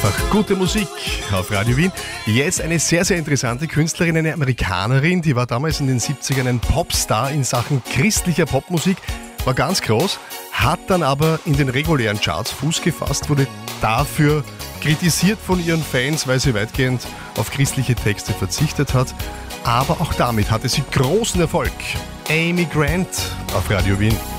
einfach gute Musik auf Radio Wien. Jetzt eine sehr, sehr interessante Künstlerin, eine Amerikanerin, die war damals in den 70ern ein Popstar in Sachen christlicher Popmusik, war ganz groß, hat dann aber in den regulären Charts Fuß gefasst, wurde dafür kritisiert von ihren Fans, weil sie weitgehend auf christliche Texte verzichtet hat. Aber auch damit hatte sie großen Erfolg. Amy Grant auf Radio Wien.